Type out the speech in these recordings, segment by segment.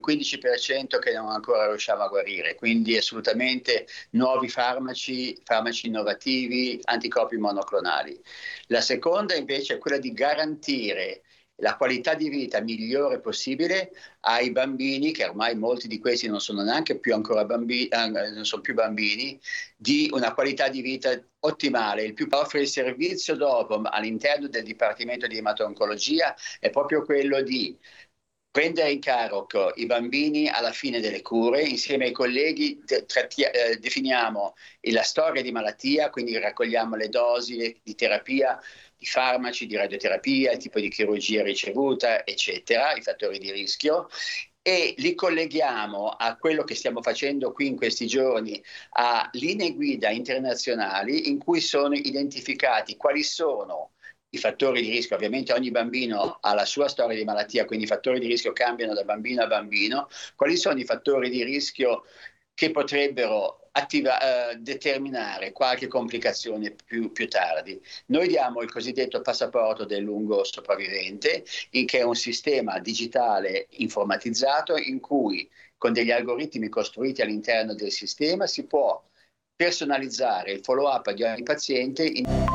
15% che non ancora riusciamo a guarire, quindi assolutamente nuovi farmaci innovativi, anticorpi monoclonali. La seconda invece è quella di garantire la qualità di vita migliore possibile ai bambini, che ormai molti di questi non sono neanche più ancora bambini, non sono più bambini, di una qualità di vita ottimale. Il più offre il servizio dopo all'interno del Dipartimento di Emato-Oncologia è proprio quello di prendere in carico i bambini alla fine delle cure, insieme ai colleghi definiamo la storia di malattia, quindi raccogliamo le dosi di terapia, di farmaci, di radioterapia, il tipo di chirurgia ricevuta, eccetera, i fattori di rischio, e li colleghiamo a quello che stiamo facendo qui in questi giorni, a linee guida internazionali in cui sono identificati quali sono i fattori di rischio. Ovviamente ogni bambino ha la sua storia di malattia, quindi i fattori di rischio cambiano da bambino a bambino. Quali sono i fattori di rischio che potrebbero determinare qualche complicazione più tardi? Noi diamo il cosiddetto passaporto del lungo sopravvivente, che è un sistema digitale informatizzato in cui con degli algoritmi costruiti all'interno del sistema si può personalizzare il follow-up di ogni paziente.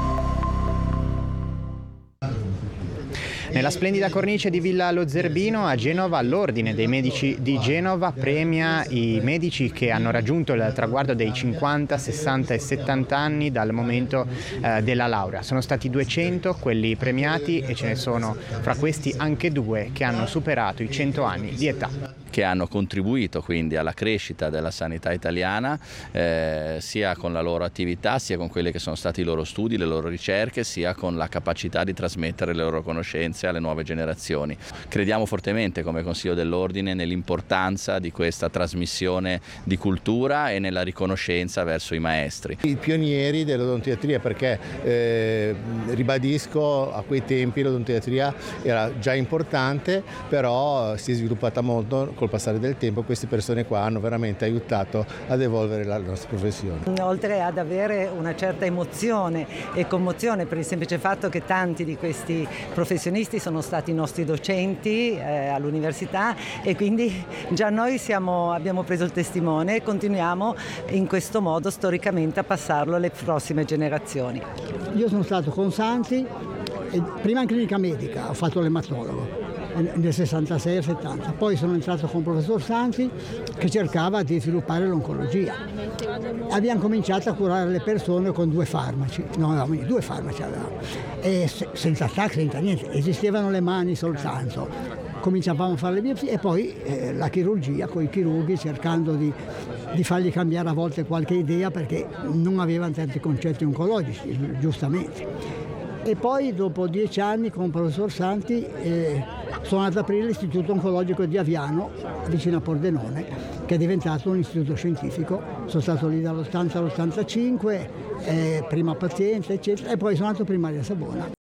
Nella splendida cornice di Villa Lo Zerbino a Genova, l'Ordine dei Medici di Genova premia i medici che hanno raggiunto il traguardo dei 50, 60 e 70 anni dal momento della laurea. Sono stati 200 quelli premiati e ce ne sono fra questi anche 2 che hanno superato i 100 anni di età. Che hanno contribuito quindi alla crescita della sanità italiana, sia con la loro attività, sia con quelli che sono stati i loro studi, le loro ricerche, sia con la capacità di trasmettere le loro conoscenze alle nuove generazioni. Crediamo fortemente come Consiglio dell'Ordine nell'importanza di questa trasmissione di cultura e nella riconoscenza verso i maestri. I pionieri dell'odontoiatria, perché ribadisco, a quei tempi l'odontoiatria era già importante, però si è sviluppata molto col passare del tempo. Queste persone qua hanno veramente aiutato ad evolvere la nostra professione. Oltre ad avere una certa emozione e commozione per il semplice fatto che tanti di questi professionisti sono stati nostri docenti all'università, e quindi già noi abbiamo preso il testimone e continuiamo in questo modo storicamente a passarlo alle prossime generazioni. Io sono stato con Santi, prima in clinica medica, ho fatto l'ematologo nel 66 e 70, poi sono entrato con il professor Santi che cercava di sviluppare l'oncologia. Abbiamo cominciato a curare le persone con 2 farmaci, due farmaci avevamo, e senza TAC, senza niente, esistevano le mani soltanto. Cominciavamo a fare le biopsie e poi la chirurgia con i chirurghi, cercando di fargli cambiare a volte qualche idea perché non avevano tanti concetti oncologici, giustamente. E poi dopo 10 anni con il professor Santi sono andato ad aprire l'Istituto Oncologico di Aviano, vicino a Pordenone, che è diventato un istituto scientifico. Sono stato lì dall'80 all'85, prima paziente, eccetera, e poi sono andato primario a Savona.